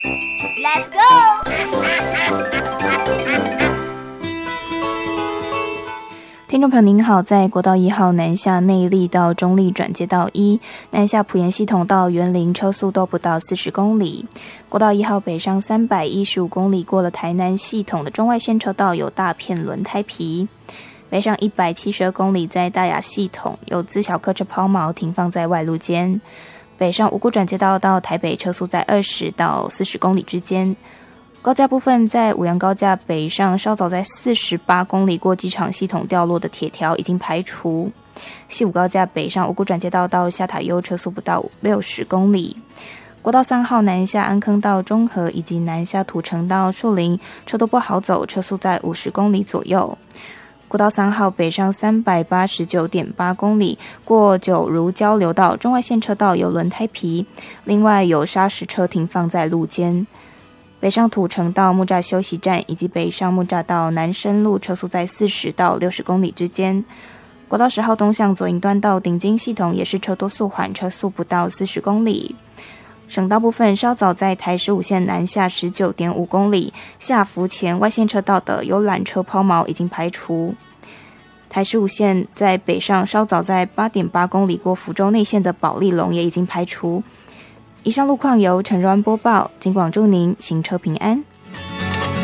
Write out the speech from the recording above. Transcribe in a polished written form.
Let's go！ 听众朋友您好，在国道1号南下内壢到中壢转接道1，南下埔盐系统到员林车速都不到40公里。国道1号北上315公里，过了台南系统的中外线车道有大片轮胎皮。北上172公里，在大雅系统有自小客车抛锚停放在外路间。北上五股转接道到台北车速在20到40公里之间。高架部分在五杨高架北上，稍早在48公里过机场系统掉落的铁条已经排除。西五高架北上五股转接道到下塔悠车速不到60公里。国道3号南下安坑到中和以及南下土城到树林，车都不好走，车速在50公里左右。国道3号北上389.8公里，过九如交流道中外线车道有轮胎皮，另外有砂石车停放在路间。北上土城到木栅休息站以及北上木栅到南深路车速在40到60公里之间。国道10号东向左营端到顶金系统也是车多速缓，车速不到40公里。省道部分稍早在台15线南下19.5公里，下福前外线车道的有缆车抛锚已经排除。台15线在北上稍早在8.8公里过福州内线的保利龙也已经排除。以上路况由陈若安播报，警广祝您行车平安。